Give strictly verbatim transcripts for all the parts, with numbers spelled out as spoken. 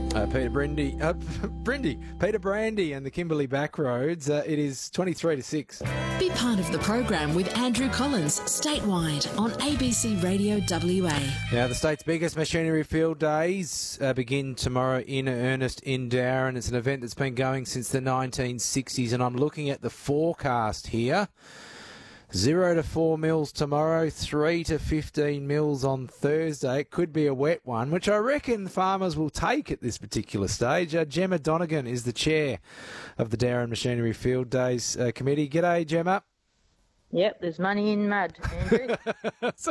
Uh, Peter Brandy, uh, Brandy, Peter Brandy and the Kimberley Backroads. Uh, it is twenty-three to six. Be part of the program with Andrew Collins, statewide on A B C Radio W A. Now, the state's biggest machinery field days uh, begin tomorrow in earnest in Darren. It's an event that's been going since the nineteen sixties, and I'm looking at the forecast here. Zero to four mils tomorrow, three to fifteen mils on Thursday. It could be a wet one, which I reckon farmers will take at this particular stage. Uh, Gemma Donegan is the chair of the Darren Machinery Field Days uh, Committee. G'day, Gemma. Yep, there's money in mud, Andrew. So,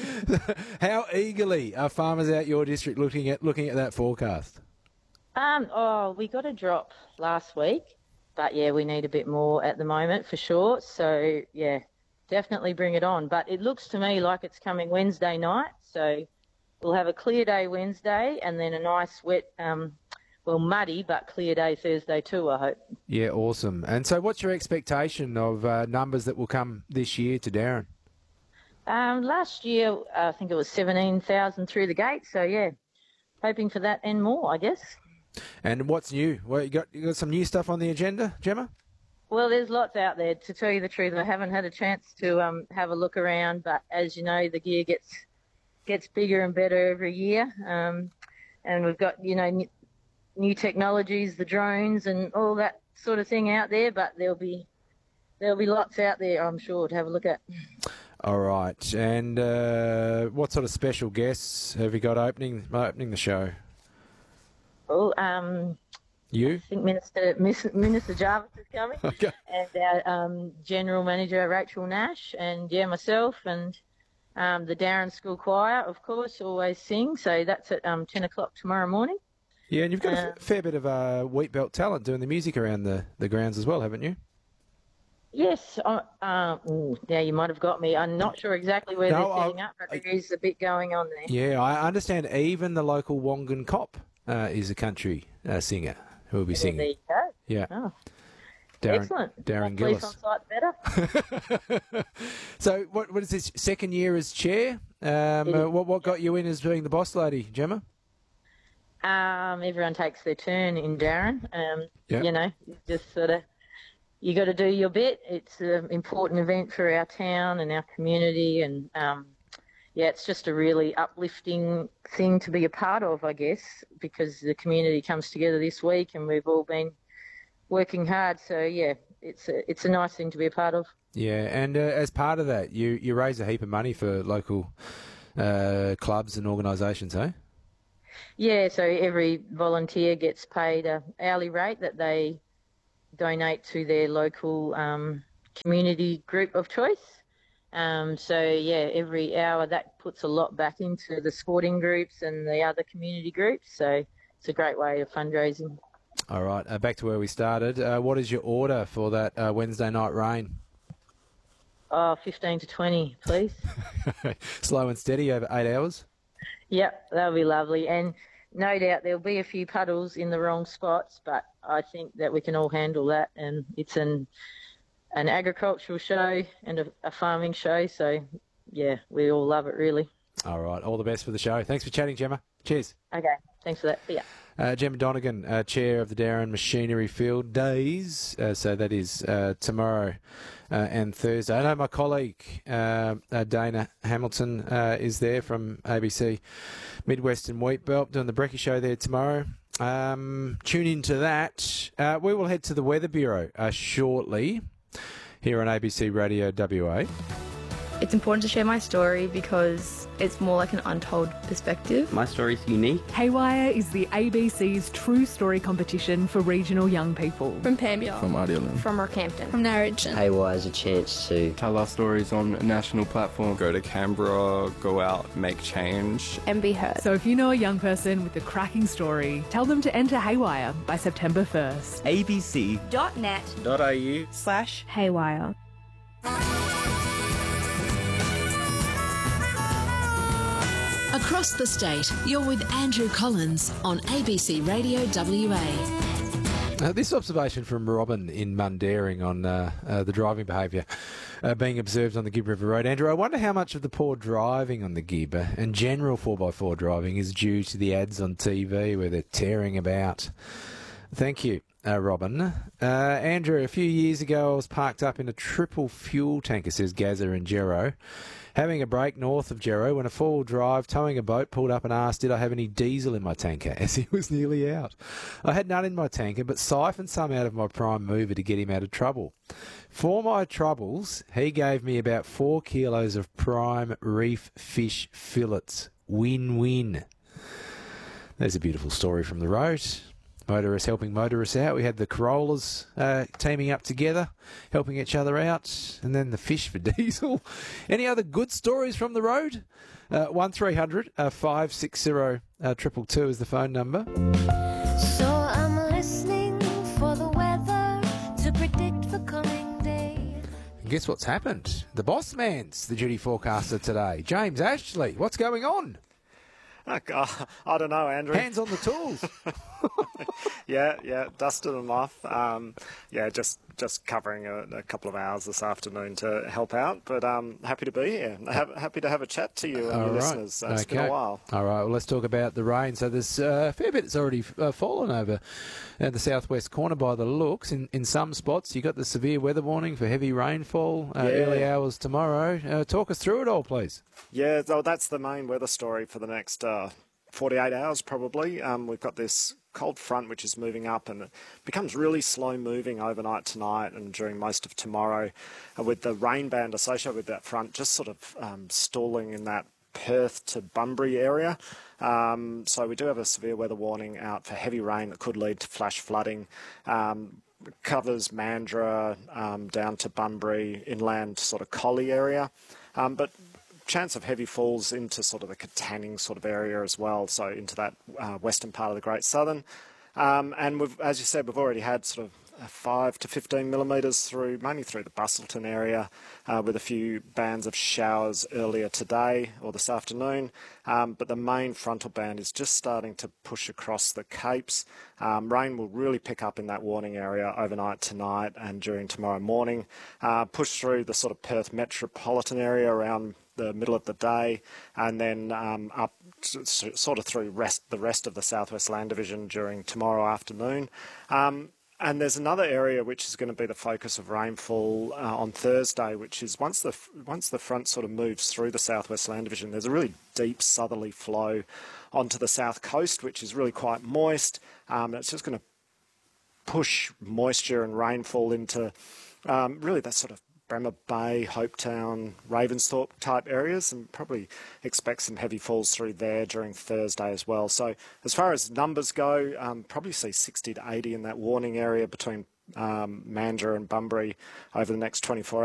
how eagerly are farmers out your district looking at looking at that forecast? um, oh, we got a drop last week, but yeah, we need a bit more at the moment for sure. So yeah. Definitely bring it on. But it looks to me like it's coming Wednesday night. So we'll have a clear day Wednesday and then a nice wet, um, well, muddy but clear day Thursday too, I hope. Yeah, awesome. And so what's your expectation of uh, numbers that will come this year to Darren? Um, last year, I think it was seventeen thousand through the gate. So, yeah, hoping for that and more, I guess. And what's new? Well, you got, you got some new stuff on the agenda, Gemma? Well, there's lots out there. To tell you the truth, I haven't had a chance to um, have a look around, but as you know, the gear gets gets bigger and better every year, um, and we've got you know new, new technologies, the drones, and all that sort of thing out there. But there'll be there'll be lots out there, I'm sure, to have a look at. All right, and uh, what sort of special guests have you got opening opening the show? Well, um. You? I think Minister Minister Jarvis is coming, okay. And our um, General Manager Rachel Nash, and yeah, myself, and um, the Darren School Choir, of course, always sing. So that's at um, ten o'clock tomorrow morning. Yeah, and you've got um, a f- fair bit of uh, wheat belt talent doing the music around the, the grounds as well, haven't you? Yes. Uh, uh, ooh, yeah, you might have got me. I'm not sure exactly where No, they're setting I, up, but I, there is a bit going on there. Yeah, I understand even the local Wongan Cop uh, is a country uh, singer. Who will be singing? There you go. Yeah. Oh. Darren, Excellent. Darren Police Gillis. on site better. So, what what is this second year as chair? Um, uh, what what got you in as being the boss lady, Gemma? Um, everyone takes their turn in Darren. Um, yep. You know, just sort of you got to do your bit. It's an important event for our town and our community, and um, yeah, it's just a really uplifting thing to be a part of, I guess, because the community comes together this week and we've all been working hard. So, yeah, it's a, it's a nice thing to be a part of. Yeah, and uh, as part of that, you, you raise a heap of money for local uh, clubs and organisations, eh? Yeah, so every volunteer gets paid an hourly rate that they donate to their local um, community group of choice. Um, so, yeah, every hour that puts a lot back into the sporting groups and the other community groups. So it's a great way of fundraising. All right, uh, back to where we started. Uh, what is your order for that uh, Wednesday night rain? Oh, fifteen to twenty, please. Slow and steady over eight hours? Yep, that'll be lovely. And no doubt there'll be a few puddles in the wrong spots, but I think that we can all handle that. And it's an... an agricultural show and a, a farming show. So, yeah, we all love it, really. All right. All the best for the show. Thanks for chatting, Gemma. Cheers. Okay. Thanks for that. See ya. Uh, Gemma Donegan, uh, Chair of the Darren Machinery Field Days. Uh, so that is uh, tomorrow uh, and Thursday. I know my colleague, uh, uh, Dana Hamilton, uh, is there from A B C Midwest and Wheatbelt doing the Brekkie Show there tomorrow. Um, tune into that. Uh, we will head to the Weather Bureau uh, shortly here on A B C Radio W A. It's important to share my story because it's more like an untold perspective. My story's unique. Haywire is the A B C's True Story competition for regional young people. From Pambia. From Ardelan. From Rockhampton. From Narrogin. Haywire is a chance to tell our stories on a national platform. Go to Canberra, go out, make change. And be heard. So if you know a young person with a cracking story, tell them to enter Haywire by September first. abc dot net dot a u slash Haywire. Across the state, you're with Andrew Collins on A B C Radio W A. Uh, this observation from Robin in Mundaring on uh, uh, the driving behaviour uh, being observed on the Gibb River Road. Andrew, I wonder how much of the poor driving on the Gibb and general four by four driving is due to the ads on T V where they're tearing about. Thank you, uh, Robin. Uh, Andrew, a few years ago I was parked up in a triple fuel tanker, says Gazza in Gero, having a break north of Gero when a four-wheel drive towing a boat pulled up and asked did I have any diesel in my tanker as he was nearly out. I had none in my tanker but siphoned some out of my prime mover to get him out of trouble. For my troubles, he gave me about four kilos of prime reef fish fillets. Win-win. There's a beautiful story from the road. Motorists helping motorists out. We had the Corollas uh, teaming up together, helping each other out, and then the fish for diesel. Any other good stories from the road? Uh, one three hundred five six zero two two is the phone number. So I'm listening for the weather to predict the coming day. And guess what's happened? The boss man's the duty forecaster today. James Ashley, what's going on? Oh, God, I don't know, Andrew. Hands on the tools. yeah, yeah, dusted them off. Um, yeah, just just covering a, a couple of hours this afternoon to help out. But um, happy to be here. Ha- happy to have a chat to you and All your right. listeners. Uh, it's okay. been a while. All right, well, let's talk about the rain. So there's uh, a fair bit that's already uh, fallen over at the southwest corner by the looks. In in some spots, you got the severe weather warning for heavy rainfall uh, Yeah. early hours tomorrow. Uh, talk us through it all, please. Yeah, so that's the main weather story for the next uh, forty-eight hours probably. Um, we've got this cold front which is moving up and it becomes really slow moving overnight tonight and during most of tomorrow, uh, with the rain band associated with that front just sort of um, stalling in that Perth to Bunbury area. Um, so we do have a severe weather warning out for heavy rain that could lead to flash flooding. Um, covers Mandurah um, down to Bunbury, inland sort of Collie area. Um, but chance of heavy falls into sort of the Katanning sort of area as well, so into that uh, western part of the Great Southern. Um, and we've, as you said, we've already had sort of uh, five to fifteen millimetres through, mainly through the Bustleton area, uh, with a few bands of showers earlier today or this afternoon. Um, but the main frontal band is just starting to push across the Capes. Um, rain will really pick up in that warning area overnight tonight and during tomorrow morning. Uh, push through the sort of Perth metropolitan area around the middle of the day, and then um, up to, sort of through rest, the rest of the Southwest Land Division during tomorrow afternoon. Um, and there's another area which is going to be the focus of rainfall uh, on Thursday, which is once the once the front sort of moves through the Southwest Land Division, there's a really deep southerly flow onto the south coast, which is really quite moist. Um, it's just going to push moisture and rainfall into um, really that sort of Bremer Bay, Hopetown, Ravensthorpe type areas, and probably expect some heavy falls through there during Thursday as well. So as far as numbers go, um, probably see sixty to eighty in that warning area between um, Mandurah and Bunbury over the next twenty-four hours.